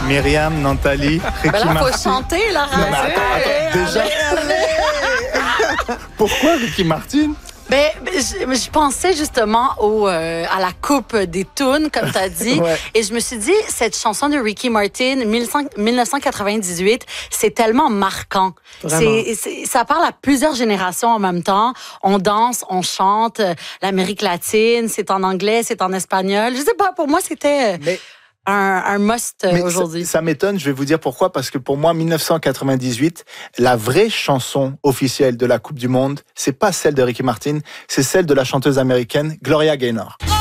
Myriam, Nathalie, Ricky Ben là, Martin. faut chanter, là. Non, mais attends, déjà. Pourquoi Ricky Martin? Je pensais justement à la coupe des tunes, comme tu as dit. Ouais. Et je me suis dit, cette chanson de Ricky Martin, 1998, c'est tellement marquant. Ça parle à plusieurs générations en même temps. On danse, on chante. L'Amérique latine, c'est en anglais, c'est en espagnol. Je sais pas, pour moi, c'était... un must aujourd'hui. Ça m'étonne, je vais vous dire pourquoi, parce que pour moi, 1998, la vraie chanson officielle de la Coupe du Monde, c'est pas celle de Ricky Martin, c'est celle de la chanteuse américaine Gloria Gaynor.